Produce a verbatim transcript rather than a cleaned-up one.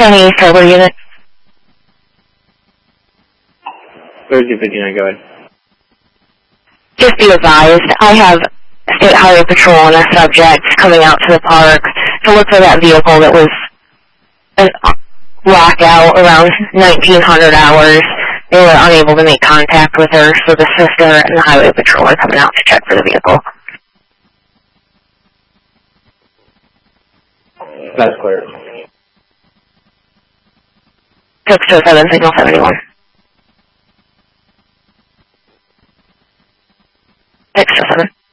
County Sober Unit. thirty fifty-nine, go ahead. Just be advised, I have State Highway Patrol and a subject coming out to the park to look for that vehicle that was locked out around nineteen hundred hours. They were unable to make contact with her, so the sister and the Highway Patrol are coming out to check for the vehicle. That's clear. six two seven, signal seventy-one. six two seven.